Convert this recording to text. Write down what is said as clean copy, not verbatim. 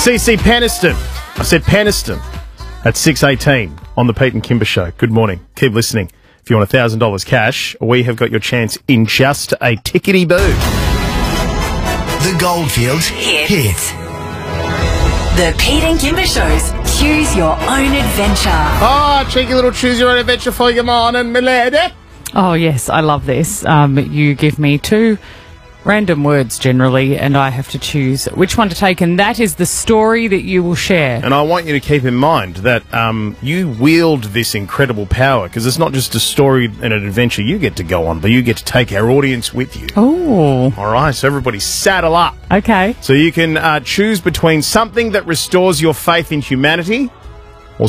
CC Peniston. I said Peniston at 6:18 on the Pete and Kimber Show. Good morning. Keep listening. If you want $1,000 cash, we have got your chance in just a tickety-boo. The Goldfields Hit. The Pete and Kimber Show's Choose Your Own Adventure. Oh, cheeky little choose your own adventure for your morning, my lady. Oh, yes, I love this. You give me two random words generally, and I have to choose which one to take, and that is the story that you will share. And I want you to keep in mind that you wield this incredible power, because it's not just a story and an adventure you get to go on, but you get to take our audience with you. Oh. All right, so everybody saddle up. Okay. So you can choose between something that restores your faith in humanity